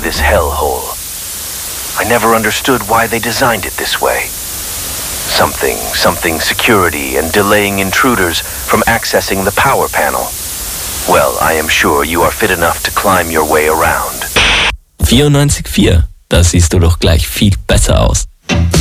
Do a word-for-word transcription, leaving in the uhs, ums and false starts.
this hellhole. I never understood why they designed it this way. Something, something security and delaying intruders from accessing the power panel. Well, I am sure you are fit enough to climb your way around. vierundneunzig Komma vier. Da siehst du doch gleich viel besser aus.